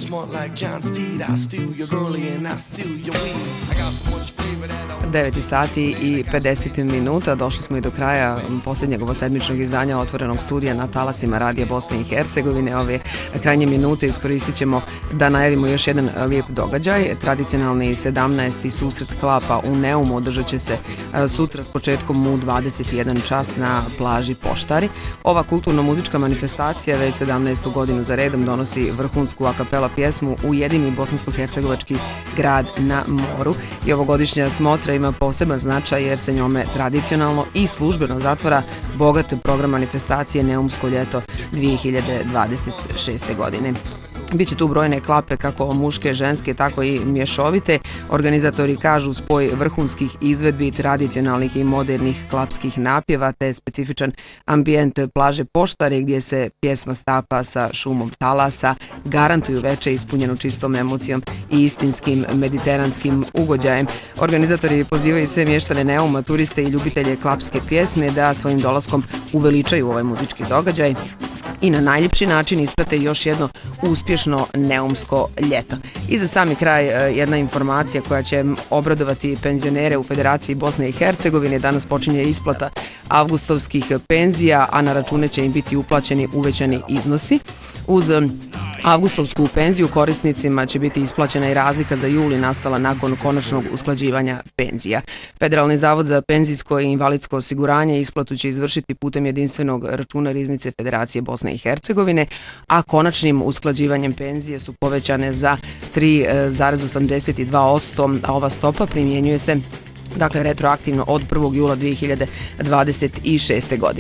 smart like John Steed. I steal your girlie and I steal your weed. I got so much flavor that I... 9 sati i 50 minuta, došli smo i do kraja posljednjeg sedmičnog izdanja Otvorenog studija na talasima Radija Bosne i Hercegovine. Ove krajnje minute iskoristit ćemo da najavimo još jedan lijep događaj. Tradicionalni 17. susret klapa u Neumu održat će se sutra s početkom u 21 čas na plaži Poštari. Ova kulturno-muzička manifestacija već 17. godinu za redom donosi vrhunsku a kapela pjesmu u jedini bosansko-hercegovački grad na moru. I ovogodišnja smotra ima poseban značaj jer se njome tradicionalno i službeno zatvara bogat program manifestacije Neumsko ljeto 2026. godine. Biće tu brojne klape kako muške, ženske, tako i mješovite. Organizatori kažu spoj vrhunskih izvedbi, tradicionalnih i modernih klapskih napjeva te specifičan ambijent plaže Poštare gdje se pjesma stapa sa šumom talasa garantuju veče ispunjenu čistom emocijom i istinskim mediteranskim ugođajem. Organizatori pozivaju sve mještane Neuma, turiste i ljubitelje klapske pjesme da svojim dolaskom uveličaju ovaj muzički događaj i na najljepši način isprate još jedno uspješno neumsko ljeto. I za sami kraj jedna informacija koja će obradovati penzionere u Federaciji Bosne i Hercegovine. Danas počinje isplata avgustovskih penzija, a na račune će im biti uplaćeni uvećani iznosi. Uz avgustovsku penziju korisnicima će biti isplaćena i razlika za juli nastala nakon konačnog usklađivanja penzija. Federalni zavod za penzijsko i invalidsko osiguranje isplatu će izvršiti putem jedinstvenog računa riznice Federacije Bosne i Hercegovine, a konačnim usklađivanjem penzije su povećane za 3,82%, a ova stopa primjenjuje se retroaktivno od 1. jula 2026. godine.